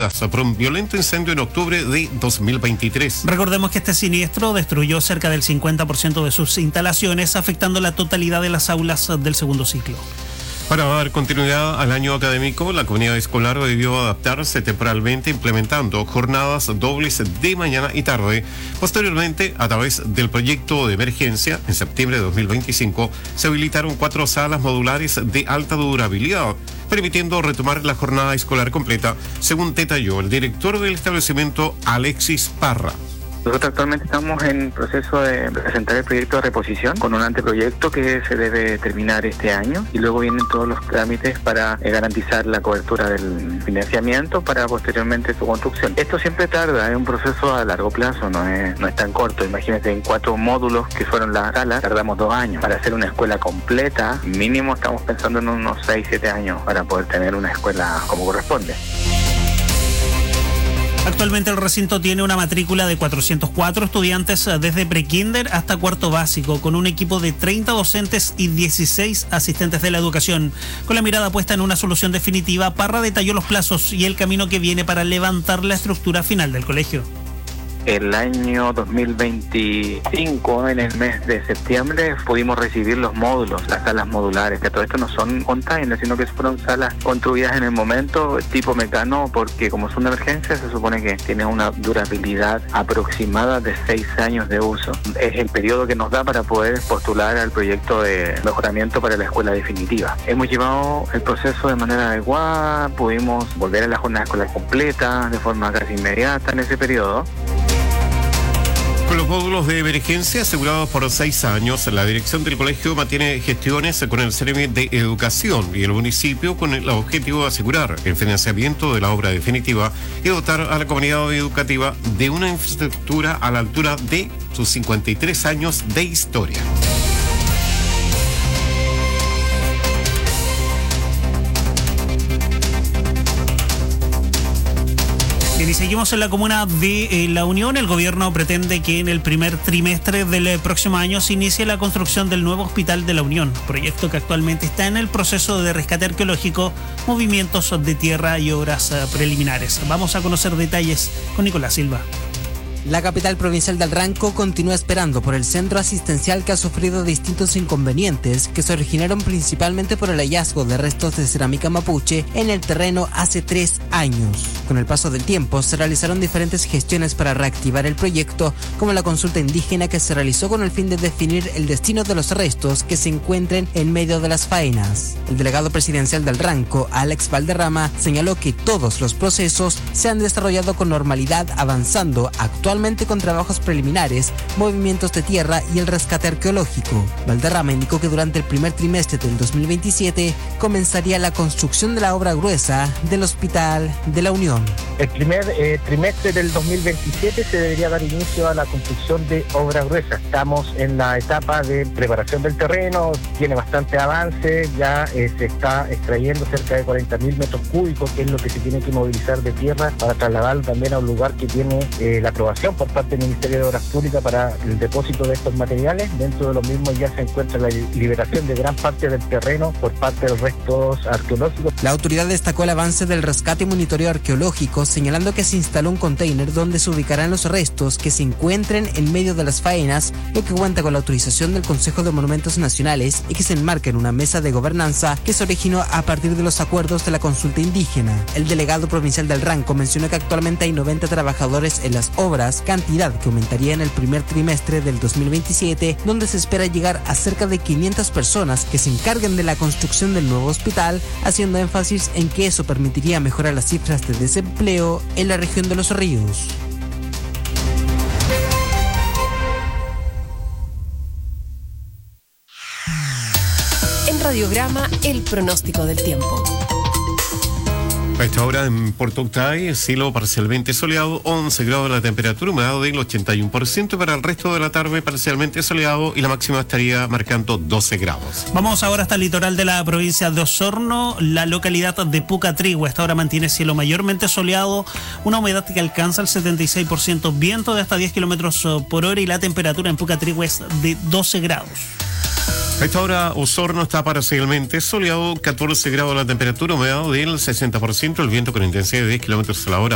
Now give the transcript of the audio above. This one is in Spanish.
viviendas por un violento incendio en octubre de 2023. Recordemos que este siniestro destruyó cerca del 50% de sus instalaciones, afectando la totalidad de las aulas del segundo ciclo. Para dar continuidad al año académico, la comunidad escolar debió adaptarse temporalmente implementando jornadas dobles de mañana y tarde. Posteriormente, a través del proyecto de emergencia, en septiembre de 2025, se habilitaron 4 salas modulares de alta durabilidad, permitiendo retomar la jornada escolar completa, según detalló el director del establecimiento, Alexis Parra. Nosotros actualmente estamos en proceso de presentar el proyecto de reposición con un anteproyecto que se debe terminar este año y luego vienen todos los trámites para garantizar la cobertura del financiamiento para posteriormente su construcción. Esto siempre tarda, es un proceso a largo plazo, no es tan corto. Imagínate, en 4 módulos que fueron las salas, tardamos 2 años. Para hacer una escuela completa, mínimo estamos pensando en unos 6-7 años para poder tener una escuela como corresponde. Actualmente el recinto tiene una matrícula de 404 estudiantes desde prekinder hasta cuarto básico, con un equipo de 30 docentes y 16 asistentes de la educación. Con la mirada puesta en una solución definitiva, Parra detalló los plazos y el camino que viene para levantar la estructura final del colegio. El año 2025, en el mes de septiembre, pudimos recibir los módulos, las salas modulares, que todo esto no son containers, sino que fueron salas construidas en el momento, tipo Mecano, porque como son de emergencia, se supone que tienen una durabilidad aproximada de 6 años de uso. Es el periodo que nos da para poder postular al proyecto de mejoramiento para la escuela definitiva. Hemos llevado el proceso de manera adecuada, pudimos volver a la jornada escolar completa de forma casi inmediata en ese periodo. Con los módulos de emergencia asegurados por 6 años, la dirección del colegio mantiene gestiones con el Ceremi de Educación y el municipio con el objetivo de asegurar el financiamiento de la obra definitiva y dotar a la comunidad educativa de una infraestructura a la altura de sus 53 años de historia. Bien, y seguimos en la comuna de La Unión. El gobierno pretende que en el primer trimestre del próximo año se inicie la construcción del nuevo hospital de La Unión, proyecto que actualmente está en el proceso de rescate arqueológico, movimientos de tierra y obras preliminares. Vamos a conocer detalles con Nicolás Silva. La capital provincial del Ranco continúa esperando por el centro asistencial que ha sufrido distintos inconvenientes que se originaron principalmente por el hallazgo de restos de cerámica mapuche en el terreno hace 3 años. Con el paso del tiempo se realizaron diferentes gestiones para reactivar el proyecto, como la consulta indígena que se realizó con el fin de definir el destino de los restos que se encuentren en medio de las faenas. El delegado presidencial del Ranco, Alex Valderrama, señaló que todos los procesos se han desarrollado con normalidad, avanzando actualmente con trabajos preliminares, movimientos de tierra y el rescate arqueológico. Valderrama indicó que durante el primer trimestre del 2027 comenzaría la construcción de la obra gruesa del Hospital de La Unión. El primer trimestre del 2027 se debería dar inicio a la construcción de obra gruesa. Estamos en la etapa de preparación del terreno, tiene bastante avance, ya se está extrayendo cerca de 40.000 metros cúbicos, que es lo que se tiene que movilizar de tierra para trasladarlo también a un lugar que tiene la aprobación por parte del Ministerio de Obras Públicas para el depósito de estos materiales. Dentro de lo mismo ya se encuentra la liberación de gran parte del terreno por parte de los restos arqueológicos. La autoridad destacó el avance del rescate y monitoreo arqueológico, señalando que se instaló un container donde se ubicarán los restos que se encuentren en medio de las faenas, lo que cuenta con la autorización del Consejo de Monumentos Nacionales y que se enmarca en una mesa de gobernanza que se originó a partir de los acuerdos de la consulta indígena. El delegado provincial del Ranco mencionó que actualmente hay 90 trabajadores en las obras, cantidad que aumentaría en el primer trimestre del 2027, donde se espera llegar a cerca de 500 personas que se encarguen de la construcción del nuevo hospital, haciendo énfasis en que eso permitiría mejorar las cifras de desempleo en la región de Los Ríos. En Radiograma, el pronóstico del tiempo. A esta hora en Puerto Octay, cielo parcialmente soleado, 11 grados la temperatura, humedad del 81%, para el resto de la tarde parcialmente soleado y la máxima estaría marcando 12 grados. Vamos ahora hasta el litoral de la provincia de Osorno, la localidad de Pucatrihue. Esta hora mantiene cielo mayormente soleado, una humedad que alcanza el 76%, viento de hasta 10 kilómetros por hora y la temperatura en Pucatrihue es de 12 grados. A esta hora Osorno está parcialmente soleado, 14 grados la temperatura, humedad del 60%, el viento con intensidad de 10 kilómetros a la hora.